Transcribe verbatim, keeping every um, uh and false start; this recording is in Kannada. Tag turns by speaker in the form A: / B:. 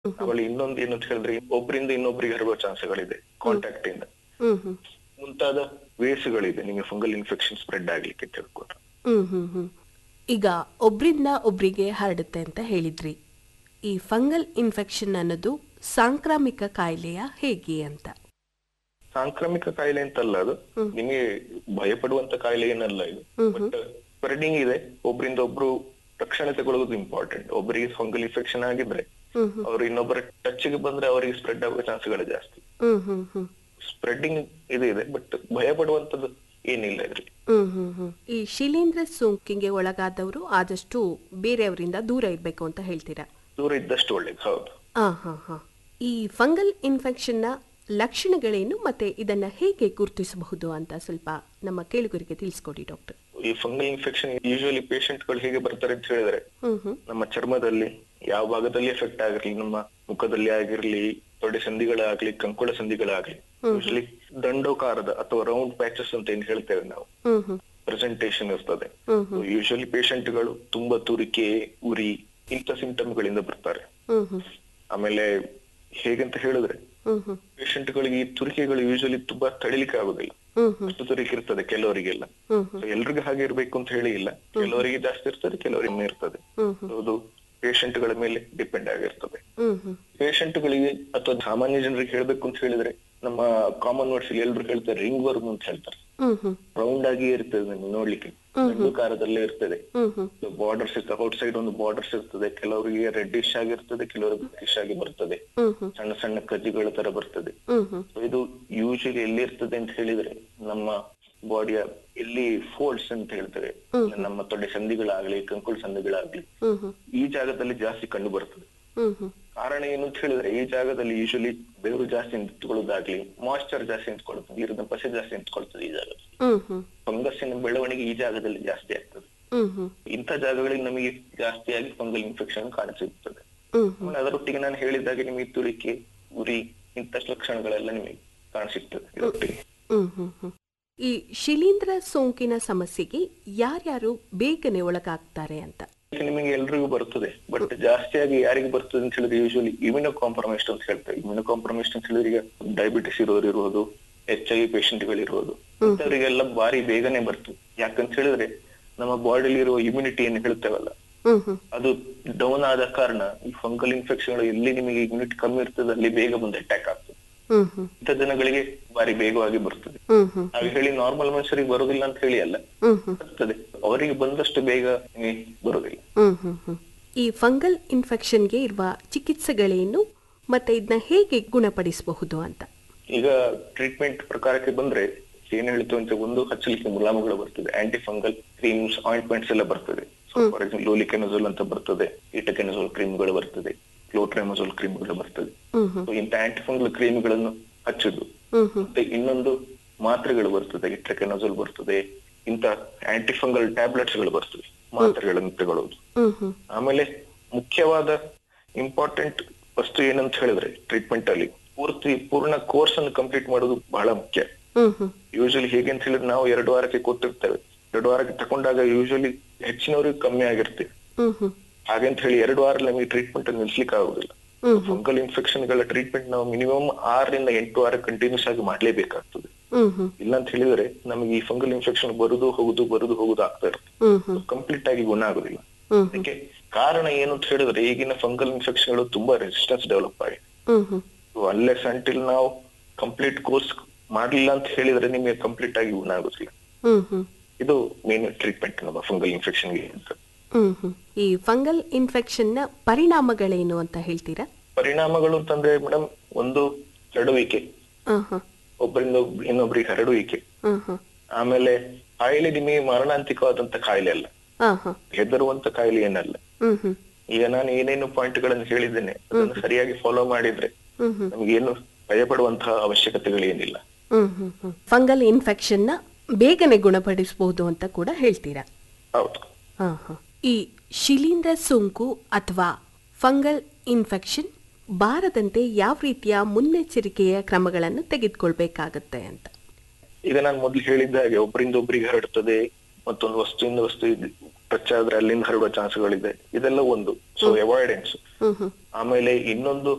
A: ಆಮೇಲೆ ಇನ್ನೊಂದು ಏನಂತ ಹೇಳಿದ್ರೆ ಒಬ್ಬರಿಂದ ಇನ್ನೊಬ್ರಿಗೆ ಹರಡುವ ಚಾನ್ಸ್ಗಳಿದೆ ಕಾಂಟ್ಯಾಕ್ಟ್ ಇಂದ. ಮುಂತಾದ ವೇಸ್ಗಳಿದೆ ನಿಮಗೆ ಫಂಗಲ್ ಇನ್ಫೆಕ್ಷನ್ ಸ್ಪ್ರೆಡ್ ಆಗ್ಲಿಕ್ಕೆ ತಿಳ್ಕೊಂಡು.
B: ಹ್ಮ್ ಹ್ಮ್ ಹ್ಮ್ ಈಗ ಒಬ್ರಿಂದ ಒಬ್ರಿಗೆ ಹರಡುತ್ತೆ ಅಂತ ಹೇಳಿದ್ರಿ. ಈ ಫಂಗಲ್ ಇನ್ಫೆಕ್ಷನ್ ಅನ್ನೋದು ಸಾಂಕ್ರಾಮಿಕ ಕಾಯಿಲೆಯ ಹೇಗೆ ಅಂತ?
A: ಸಾಂಕ್ರಾಮಿಕ ಕಾಯಿಲೆ ಅಂತಲ್ಲ, ಅದು ನಿಮಗೆ ಭಯಪಡುವಂತ ಕಾಯಿಲೆ ಏನಲ್ಲ ಇದು. ಬಟ್ ಸ್ಪ್ರೆಡಿಂಗ್ ಇದೆ, ಒಬ್ರಿಂದ ಒಬ್ರು ರಕ್ಷಣೆ ತಗೊಳ್ಳೋದು ಇಂಪಾರ್ಟೆಂಟ್. ಒಬ್ಬರಿಗೆ ಫಂಗಲ್ ಇನ್ಫೆಕ್ಷನ್ ಆಗಿದ್ರೆ ಅವ್ರು ಇನ್ನೊಬ್ಬರ ಟಚ್ ಗೆ ಬಂದ್ರೆ ಅವರಿಗೆ ಸ್ಪ್ರೆಡ್ ಆಗುವ ಚಾನ್ಸ್ಗಳು ಜಾಸ್ತಿ. ಸ್ಪ್ರೆಡಿಂಗ್ ಇದು ಇದೆ, ಬಟ್ ಭಯ ಪಡುವಂತದ್ದು ಏನಿಲ್ಲ ಇದ್ರಲ್ಲಿ.
B: ಈ ಶಿಲೀಂಧ್ರ ಸೋಂಕಿಗೆ ಒಳಗಾದವರು ಆದಷ್ಟು ಬೇರೆಯವರಿಂದ ದೂರ ಇರ್ಬೇಕು ಅಂತ ಹೇಳ್ತೀರಾ?
A: ದೂರ ಇದ್ದಷ್ಟು ಒಳ್ಳೇದು. ಹೌದು.
B: ಈ ಫಂಗಲ್ ಇನ್ಫೆಕ್ಷನ್ ನ ಲಕ್ಷಣಗಳೇನು ಮತ್ತೆ ಇದನ್ನ ಹೇಗೆ ಗುರುತಿಸಬಹುದು ಅಂತ ಸ್ವಲ್ಪ ನಮ್ಮ ಕೇಳುಗರಿಗೆ ತಿಳಿಸ್ಕೊಡಿ ಡಾಕ್ಟರ್.
A: ಈ ಫಂಗಲ್ ಇನ್ಫೆಕ್ಷನ್ ಯೂಶುವಲಿ ಪೇಷಂಟ್ ಗಳು ಹೇಗೆ ಬರ್ತಾರೆ ಅಂತ ಹೇಳಿದ್ರೆ, ನಮ್ಮ ಚರ್ಮದಲ್ಲಿ ಯಾವ ಭಾಗದಲ್ಲಿ ಎಫೆಕ್ಟ್ ಆಗಿರ್ಲಿ, ನಮ್ಮ ಮುಖದಲ್ಲಿ ಆಗಿರ್ಲಿ, ತೊಡೆ ಸಂಧಿಗಳಾಗ್ಲಿ, ಕಂಕುಳ ಸಂಧಿಗಳಾಗ್ಲಿ, ಯೂಶಲಿ ದಂಡೋಕಾರದ ಅಥವಾ ರೌಂಡ್ ಪ್ಯಾಚಸ್ ಅಂತ ಏನ್ ಹೇಳ್ತೇವೆ ನಾವು, ಪ್ರೆಸೆಂಟೇಶನ್ ಇರ್ತದೆ. ಯೂಶುವಲಿ ಪೇಷಂಟ್ ಗಳು ತುಂಬಾ ತುರಿಕೆ, ಉರಿ ಇಂಥ ಸಿಂಟಮ್ ಗಳಿಂದ ಬರ್ತಾರೆ. ಆಮೇಲೆ ಹೇಗಂತ ಹೇಳಿದ್ರೆ ಪೇಷಂಟ್ ಗಳಿಗೆ ಈ ತುರಿಕೆಗಳು ಯೂಶುವಲಿ ತುಂಬಾ ತಡಿಲಿಕ್ಕೆ ಆಗುದಿಲ್ಲ, ಅಷ್ಟು ತುರಿಕೆ ಇರ್ತದೆ ಕೆಲವರಿಗೆಲ್ಲ. ಎಲ್ರಿಗೂ ಹಾಗೆ ಇರ್ಬೇಕು ಅಂತ ಹೇಳಿ ಇಲ್ಲ, ಕೆಲವರಿಗೆ ಜಾಸ್ತಿ ಇರ್ತದೆ, ಕೆಲವರಿಗೆ ಇರ್ತದೆ. ಅದು ಪೇಷಂಟ್ ಗಳ ಮೇಲೆ ಡಿಪೆಂಡ್ ಆಗಿರ್ತದೆ. ಪೇಷಂಟ್ ಗಳಿಗೆ ಅಥವಾ ಸಾಮಾನ್ಯ ಜನರಿಗೆ ಹೇಳ್ಬೇಕು ಅಂತ ಹೇಳಿದ್ರೆ, ನಮ್ಮ ಕಾಮನ್ ವರ್ಡ್ಸ್ ಎಲ್ರು ಹೇಳ್ತಾರೆ ರಿಂಗ್ ವರ್ಮ್ ಅಂತ ಹೇಳ್ತಾರೆ. ರೌಂಡ್ ಆಗಿ ಇರ್ತದೆ ನಿಮ್ಗೆ ನೋಡ್ಲಿಕ್ಕೆ, ದಂಡುಕಾರದಲ್ಲೇ ಇರ್ತದೆ. ಬಾರ್ಡರ್ಸ್ ಇರ್ತದೆ, ಔಟ್ ಸೈಡ್ ಒಂದು ಬಾರ್ಡರ್ಸ್ ಇರ್ತದೆ. ಕೆಲವರಿಗೆ ರೆಡ್ಡಿಶ್ ಆಗಿರ್ತದೆ, ಕೆಲವರಿಗೆ ಬ್ಲಾಕಿಶ್ ಆಗಿ ಬರ್ತದೆ, ಸಣ್ಣ ಸಣ್ಣ ಕಜ್ಜಿಗಳ ತರ ಬರ್ತದೆ. ಇದು ಯೂಶಲಿ ಎಲ್ಲಿ ಇರ್ತದೆ ಅಂತ ಹೇಳಿದ್ರೆ, ನಮ್ಮ ಬಾಡಿಯ ಎಲ್ಲಿ ಫೋಲ್ಡ್ಸ್ ಅಂತ ಹೇಳ್ತೇವೆ, ನಮ್ಮ ತೊಡೆ ಸಂಧಿಗಳಾಗ್ಲಿ, ಕಂಕುಳ ಸಂಧಿಗಳಾಗ್ಲಿ, ಈ ಜಾಗದಲ್ಲಿ ಜಾಸ್ತಿ ಕಂಡು ಬರ್ತದೆ. ಕಾರಣ ಏನು ಅಂತ ಹೇಳಿದ್ರೆ, ಈ ಜಾಗದಲ್ಲಿ ಯೂಶಲಿ ಬೆವರು ಜಾಸ್ತಿ ನಿಂತ್ಕೊಳ್ಳೋದಾಗ್ಲಿ, ಮಾಯಿಶ್ಚರ್ ಜಾಸ್ತಿ ನಿಂತ್ಕೊಳ್ತದೆ, ನೀರಿನ ಪಸೆ ಜಾಸ್ತಿ ನಿಂತ್ಕೊಳ್ತದೆ. ಈ ಜಾಗದಲ್ಲಿ ಫಂಗಸ್ಸಿನ ಬೆಳವಣಿಗೆ ಈ ಜಾಗದಲ್ಲಿ ಜಾಸ್ತಿ ಆಗ್ತದೆ. ಇಂಥ ಜಾಗಗಳಿಗೆ ನಮಗೆ ಜಾಸ್ತಿಯಾಗಿ ಫಂಗಲ್ ಇನ್ಫೆಕ್ಷನ್ ಕಾಣಿಸುತ್ತದೆ. ಅದರೊಟ್ಟಿಗೆ ನಾನು ಹೇಳಿದಾಗೆ ನಿಮಗೆ ತುರಿಕೆ, ಉರಿ ಇಂಥ ಲಕ್ಷಣಗಳೆಲ್ಲ ನಿಮಗೆ ಕಾಣಿಸುತ್ತದೆ ಇದರೊಟ್ಟಿಗೆ.
B: ಈ ಶಿಲೀಂಧ್ರ ಸೋಂಕಿನ ಸಮಸ್ಯೆಗೆ ಯಾರ್ಯಾರು ಬೇಗನೆ ಒಳಗಾಗ್ತಾರೆ ಅಂತ?
A: ನಿಮಗೆ ಎಲ್ರಿಗೂ ಬರ್ತದೆ, ಬಟ್ ಜಾಸ್ತಿಯಾಗಿ ಯಾರಿಗೆ ಬರ್ತದೆ ಅಂತ ಹೇಳಿದ್ರೆ ಯೂಶುವಲಿ ಇಮ್ಯುನೋ ಕಾಂಪ್ರಮೈಸ್ಡ್ ಅಂತ ಹೇಳ್ತಾರೆ. ಇಮ್ಯುನೋ ಕಾಂಪ್ರಮೈಸ್ಡ್ ಅಂತ ಹೇಳಿದ್ರೆ ಈಗ ಡಯಾಬಿಟಿಸ್ ಇರೋರು ಇರ್ಬೋದು, ಎಚ್ ಐ ವಿ ಪೇಷಂಟ್ ಗಳಿರ್ಬೋದು, ಇಂಥವರಿಗೆಲ್ಲ ಬಾರಿ ಬೇಗನೆ ಬರ್ತದೆ. ಯಾಕಂತ ಹೇಳಿದ್ರೆ ನಮ್ಮ ಬಾಡಿಲಿ ಇರುವ ಇಮ್ಯುನಿಟಿ ಏನ್ ಹೇಳ್ತೇವಲ್ಲ, ಅದು ಡೌನ್ ಆದ ಕಾರಣ ಈ ಫಂಗಲ್ ಇನ್ಫೆಕ್ಷನ್ ಎಲ್ಲಿ ನಿಮಗೆ ಇಮ್ಯುನಿಟಿ ಕಮ್ಮಿ ಇರ್ತದೆ ಅಲ್ಲಿ ಬೇಗ ಬಂದು ಅಟ್ಯಾಕ್ ಆಗ್ತದೆ. ಇಂಥ ಜನಗಳಿಗೆ ಬಾರಿ ಬೇಗವಾಗಿ ಬರ್ತದೆ. ಹಾಗೆ ಹೇಳಿ ನಾರ್ಮಲ್ ಮನುಷ್ಯರಿಗೆ ಬರೋದಿಲ್ಲ ಅಂತ ಹೇಳಿ ಅಲ್ಲ, ಬರ್ತದೆ, ಅವರಿಗೆ ಬಂದಷ್ಟು ಬೇಗ ಬರೋದಿಲ್ಲ.
B: ಈ ಫಂಗಲ್ ಇನ್ಫೆಕ್ಷನ್ಗೆ ಇರುವ ಚಿಕಿತ್ಸೆಗಳೇನು ಮತ್ತೆ ಇದನ್ನ ಹೇಗೆ ಗುಣಪಡಿಸಬಹುದು ಅಂತ?
A: ಈಗ ಟ್ರೀಟ್ಮೆಂಟ್ ಪ್ರಕಾರಕ್ಕೆ ಬಂದ್ರೆ ಏನ್ ಹೇಳ್ತು ಅಂತ, ಒಂದು ಹಚ್ಚಲಿಕ್ಕೆ ಮುಲಾಮುಗಳು ಬರ್ತದೆ, ಆಂಟಿ ಫಂಗಲ್ ಕ್ರೀಮ್ಸ್, ಆಯಿಂಟ್ಮೆಂಟ್ಸ್ ಎಲ್ಲ ಬರ್ತದೆ. ಫಾರ್ ಎಕ್ಸಾಂಪಲ್ ಲೋಲಿಕೆನಜೋಲ್ ಅಂತ ಬರ್ತದೆ, ಈಟಕೆನಜೋಲ್ ಕ್ರೀಮ್ಗಳು ಬರ್ತದೆ, ಕ್ಲೋಟ್ರೆಮಜೋಲ್ ಕ್ರೀಮ್ಗಳು ಬರ್ತದೆ. ಇಂಥ ಆಂಟಿ ಫಂಗಲ್ ಕ್ರೀಮ್ಗಳನ್ನು ಹಚ್ಚುದು. ಮತ್ತೆ ಇನ್ನೊಂದು ಮಾತ್ರೆಗಳು ಬರ್ತದೆ, ಇಟ್ರೆಕೆನಜೋಲ್ ಬರ್ತದೆ, ಇಂಥ ಆಂಟಿ ಫಂಗಲ್ ಟ್ಯಾಬ್ಲೆಟ್ಸ್ ಗಳು ಬರ್ತದೆ, ಮಾತ್ರೆಗಳನ್ನು ತಗೊಳ್ಳೋದು. ಆಮೇಲೆ ಮುಖ್ಯವಾದ ಇಂಪಾರ್ಟೆಂಟ್ ವಸ್ತು ಏನಂತ ಹೇಳಿದ್ರೆ, ಟ್ರೀಟ್ಮೆಂಟ್ ಅಲ್ಲಿ ಪೂರ್ತಿ ಪೂರ್ಣ ಕೋರ್ಸ್ ಅನ್ನು ಕಂಪ್ಲೀಟ್ ಮಾಡೋದು ಬಹಳ ಮುಖ್ಯ. ಯೂಶಲಿ ಹೇಗೆ ಅಂತ ಹೇಳಿದ್ರೆ, ನಾವು ಎರಡು ವಾರಕ್ಕೆ ಕೊಟ್ಟಿರ್ತೇವೆ, ಎರಡು ವಾರಕ್ಕೆ ತಕೊಂಡಾಗ ಯೂಶಲಿ ಹೆಚ್ಚಿನವ್ರಿಗೆ ಕಮ್ಮಿ ಆಗಿರ್ತೇವೆ. ಹಾಗಂತ ಹೇಳಿ ಎರಡು ವಾರ ನಮಗೆ ಟ್ರೀಟ್ಮೆಂಟ್ ನಿಲ್ಸ್ಲಿಕ್ಕೆ ಆಗುದಿಲ್ಲ. ಫಂಗಲ್ ಇನ್ಫೆಕ್ಷನ್ ಗಳ ಟ್ರೀಟ್ಮೆಂಟ್ ನಾವು ಮಿನಿಮಮ್ ಆರರಿಂದ ಎಂಟು ವಾರ ಕಂಟಿನ್ಯೂಸ್ ಆಗಿ ಮಾಡ್ಲೇಬೇಕಾಗ್ತದೆ. ಇಲ್ಲ ಅಂತ ಹೇಳಿದ್ರೆ ನಮಗೆ ಈ ಫಂಗಲ್ ಇನ್ಫೆಕ್ಷನ್ ಬರುದು ಹೋಗುದು ಬರುದು ಹೋಗುದು ಆಗ್ತಾ ಇರ್ತದೆ, ಕಂಪ್ಲೀಟ್ ಆಗಿ ಗುಣ ಆಗುದಿಲ್ಲ. ಅದಕ್ಕೆ ಕಾರಣ ಏನು ಅಂತ ಹೇಳಿದ್ರೆ, ಈಗಿನ ಫಂಗಲ್ ಇನ್ಫೆಕ್ಷನ್ ಗಳು ತುಂಬಾ ರೆಸಿಸ್ಟೆನ್ಸ್ ಡೆವಲಪ್ ಆಗಿದೆ. ಅನ್ಲೆಸ್ ಅಂಟಿಲ್ ನಾವು ಕಂಪ್ಲೀಟ್ ಕೋರ್ಸ್ ಮಾಡ್ಲಿಲ್ಲ ಅಂತ ಹೇಳಿದ್ರೆ ನಿಮಗೆ ಕಂಪ್ಲೀಟ್ ಆಗಿ ಗುಣ ಆಗುದಿಲ್ಲ. ಇದು ಮೇನ್ ಟ್ರೀಟ್ಮೆಂಟ್ ನಮ್ಮ ಫಂಗಲ್ ಇನ್ಫೆಕ್ಷನ್ಗೆ.
B: ಈ ಫಂಗಲ್ ಇನ್ಫೆಕ್ಷನ್ ನ ಪರಿಣಾಮಗಳೇನು ಅಂತ ಹೇಳ್ತೀರಾ?
A: ಪರಿಣಾಮಗಳು ಅಂತಂದ್ರೆ ಮೇಡಮ್, ಒಂದು ಹರಡುವಿಕೆ, ಒಬ್ಬರಿಂದ ಇನ್ನೊಬ್ರಿಗೆ ಹರಡುವಿಕೆ. ಆಮೇಲೆ ಕಾಯಿಲೆ ನಿಮಗೆ ಮರಣಾಂತಿಕವಾದಂತ ಕಾಯಿಲೆ ಅಲ್ಲ, ಹೆದರುವಂತ ಕಾಯಿಲೆ ಏನಲ್ಲ. ಈಗ ನಾನು ಏನೇನು ಪಾಯಿಂಟ್ ಗಳನ್ನು ಹೇಳಿದ್ದೇನೆ ಅದನ್ನು ಸರಿಯಾಗಿ ಫಾಲೋ ಮಾಡಿದ್ರೆ ನಮಗೇನು ಭಯಪಡುವಂತಹ ಅವಶ್ಯಕತೆಗಳೇನಿಲ್ಲ.
B: ಫಂಗಲ್ ಇನ್ಫೆಕ್ಷನ್ ನ ಬೇಗನೆ ಗುಣಪಡಿಸಬಹುದು ಅಂತ ಕೂಡ ಹೇಳ್ತೀರಾ?
A: ಹೌದು.
B: ಈ ಶಿಲೀಂಧ್ರ ಸೋಂಕು ಅಥವಾ ಫಂಗಲ್ ಇನ್ಫೆಕ್ಷನ್ ಬಾರದಂತೆ ಯಾವ ರೀತಿಯ ಮುನ್ನೆಚ್ಚರಿಕೆಯ ಕ್ರಮಗಳನ್ನು ತೆಗೆದುಕೊಳ್ಬೇಕಾಗತ್ತೆ ಅಂತ?
A: ಈಗ ನಾನು ಮೊದ್ಲು ಹೇಳಿದ್ದ ಹಾಗೆ ಒಬ್ಬರಿಂದ ಒಬ್ಬರಿಗೆ ಹರಡ್ತದೆ, ಮತ್ತೊಂದು ವಸ್ತುವಿಂದ ವಸ್ತು ಟಚ್ ಆದ್ರೆ ಅಲ್ಲಿಂದ ಹರಡುವ ಚಾನ್ಸ್ಗಳಿದೆ. ಇದೆಲ್ಲ ಒಂದು. So avoidance. ಆಮೇಲೆ ಇನ್ನೊಂದು